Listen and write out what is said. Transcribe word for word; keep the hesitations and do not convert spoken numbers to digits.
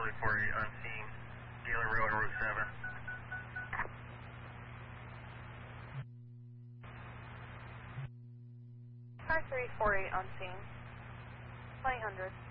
three four eight unseen, Gaylor Road, Route seven. five three four eight unseen, twenty hundred.